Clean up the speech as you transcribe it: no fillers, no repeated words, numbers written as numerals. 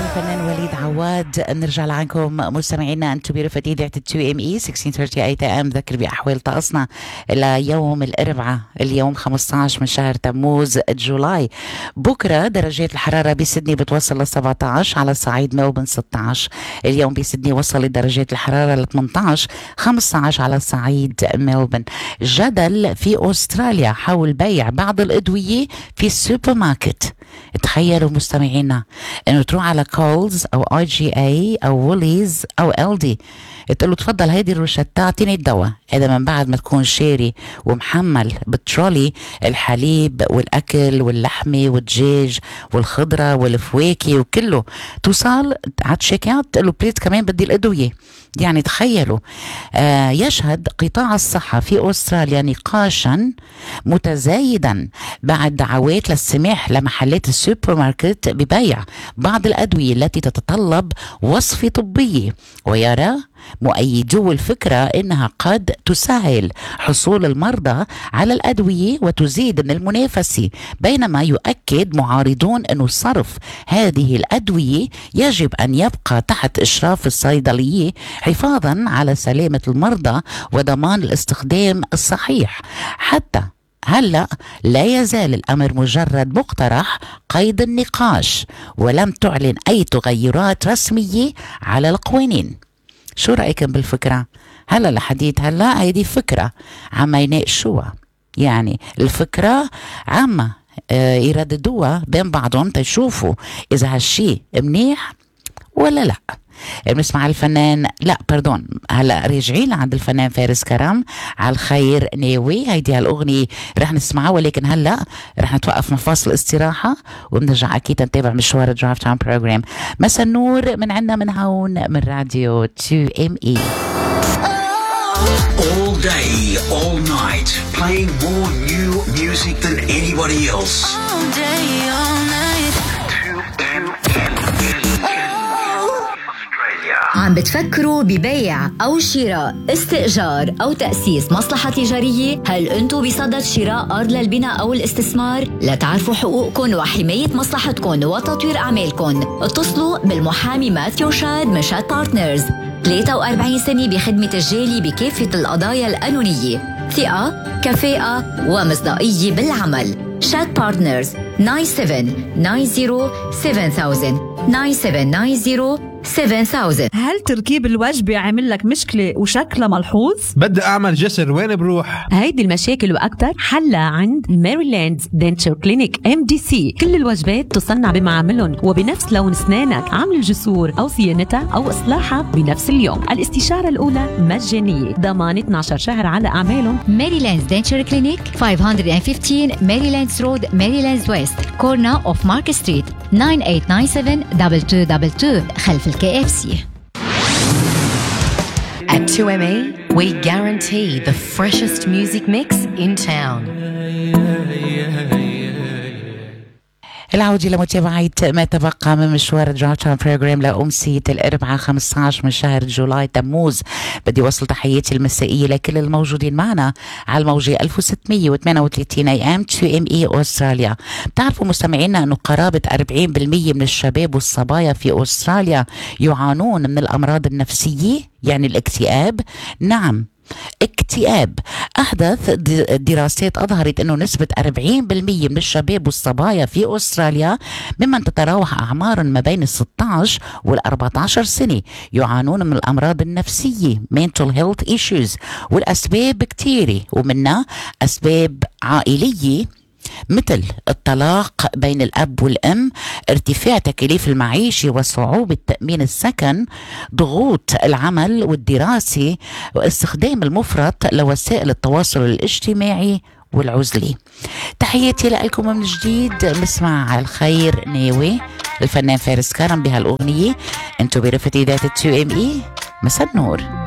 الفنان وليد عواد. نرجع لعنكم مستمعينا، انتم برفقة إذاعة 2ME 1638 AM. ذكر بأحوال طقسنا ليوم الأربعاء، اليوم 15 من شهر تموز جولاي. بكرة درجات الحرارة بسيدني بتوصل ل 17 على صعيد ملبورن 16. اليوم بسيدني وصلت درجات الحرارة ل 18 15 على صعيد ملبورن. جدل في أستراليا حول بيع بعض الأدوية في السوبر ماركت. تخيلوا مستمعينا انه تروح على كولز او IGA او ووليز او LD، تقول له تفضل هيدي الروشتة اعطيني الدواء. هذا من بعد ما تكون شاري ومحمل بالترولي الحليب والاكل واللحمه والدجاج والخضره والفواكه وكله. توصل على التشيك اوت تقول له بليز كمان بدي الادويه. يعني تخيلوا. يشهد قطاع الصحة في أستراليا نقاشا متزايدا بعد دعوات للسماح لمحلات السوبر ماركت ببيع بعض الأدوية التي تتطلب وصفة طبية، ويرى مؤيدو الفكرة إنها قد تسهل حصول المرضى على الأدوية وتزيد من المنافسة، بينما يؤكد معارضون أن صرف هذه الأدوية يجب أن يبقى تحت إشراف الصيدلية حفاظا على سلامة المرضى وضمان الاستخدام الصحيح. حتى هلأ لا يزال الأمر مجرد مقترح قيد النقاش، ولم تعلن أي تغيرات رسمية على القوانين. شو رأيكم بالفكرة؟ هلا لحديد هلا هيدي فكرة عم يناقشوها، يعني الفكرة عامة يرددوها بين بعضهم تشوفوا إذا هالشي منيح ولا لا. بنسمع الفنان هلا راجعين عند الفنان فارس كرم على الخير ناوي. هيدي هالأغنية رح نسمعها، ولكن هلا رح نتوقف من فاصل استراحة وبنرجع أكيد نتابع مشوار درايف تايم بروجرام. مساء النور من عنا من هون من راديو 2ME. All day, all night, playing more new music than anybody else. All day, all night. 2ME. عم بتفكروا ببيع أو شراء، استئجار أو تأسيس مصلحة تجارية؟ هل أنتوا بصدد شراء أرض للبناء أو الاستثمار؟ لتعرفوا حقوقكم وحماية مصلحتكم وتطوير أعمالكم، اتصلوا بالمحامي ماثيو شاد من شاد بارتنرز. 43 سنة بخدمة الجالي بكافة القضايا القانونية، ثقة، كفاءة ومصداقية بالعمل. شاد بارتنرز 97907000. هل تركيب الوجبة عمل لك مشكلة وشكلها ملحوظ؟ بدي أعمل جسر، وين بروح؟ هيدي المشاكل وأكتر حلها عند ميريلاند دنتشر كلينيك MDC. كل الوجبات تصنع بمعاملهم وبنفس لون أسنانك. عمل الجسور أو صيانتها أو إصلاحها بنفس اليوم. الاستشارة الأولى مجانية، ضمان 12 شهر على أعمالهم. ميريلاند دنتشر كلينيك 515 ميريلاندز رود، ميريلاندز ويست، كورنا أوف مارك ستريت، 98972222 خلف الKFC. At 2ME, we guarantee the freshest music mix in town. العودة لمتابعة ما تبقى من مشوار درايف تايم بروجرام لأمسية الأربعاء 15 من شهر جولاي تموز. بدي وصل تحياتي المسائية لكل الموجودين معنا على الموجة 1638 AM 2ME أستراليا. بتعرفوا مستمعينا أنه قرابة 40% من الشباب والصبايا في أستراليا يعانون من الأمراض النفسية، يعني الاكتئاب. نعم، اكتئاب. أحدث دراسات أظهرت أنه نسبة 40% من الشباب والصبايا في أستراليا ممن تتراوح أعمارهم ما بين 16 وال14 سنة يعانون من الأمراض النفسية mental health issues. والأسباب كتيرة، ومنها أسباب عائلية مثل الطلاق بين الأب والأم، ارتفاع تكاليف المعيشة وصعوبة تأمين السكن، ضغوط العمل والدراسة، واستخدام المفرط لوسائل التواصل الاجتماعي والعزلة. تحياتي لكم من جديد. نسمع الخير ناوي الفنان فارس كرم بهالأغنية. انتو برفقة إذاعة 2ME. مساء النور.